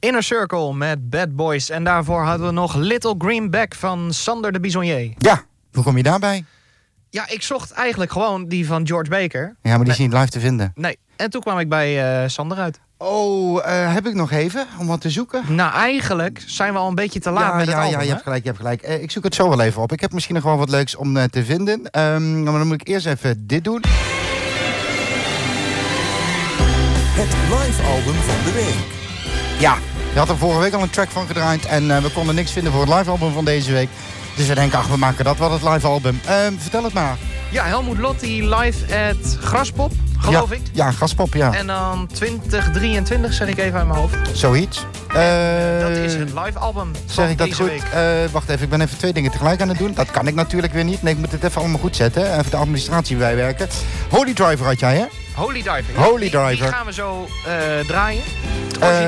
Inner Circle met Bad Boys. En daarvoor hadden we nog Little Greenback van Sander de Bisonnier. Ja, hoe kom je daarbij? Ja, ik zocht eigenlijk gewoon die van George Baker. Ja, maar die is niet live te vinden. Nee, en toen kwam ik bij Sander uit. Oh, heb ik nog even om wat te zoeken? Nou, eigenlijk zijn we al een beetje te laat met het album. Ja, je hebt gelijk. Ik zoek het zo wel even op. Ik heb misschien nog wel wat leuks om te vinden. Maar dan moet ik eerst even dit doen. Het live album van de week. Ja, je had er vorige week al een track van gedraaid. En we konden niks vinden voor het live album van deze week. Dus we denken, we maken dat wel het live album. Vertel het maar. Ja, Helmut Lotti live at Graspop, geloof ik. Ja, Graspop, ja. En dan 2023, zeg ik even uit mijn hoofd. Zoiets. Dat is het live album van zeg ik dat deze goed? week. Wacht even, ik ben even 2 dingen tegelijk aan het doen. Dat kan ik natuurlijk weer niet. Nee, ik moet het even allemaal goed zetten. Even de administratie bijwerken. Holy Driver had jij, hè? Holy Diver. Holy Die Diver. gaan we zo draaien.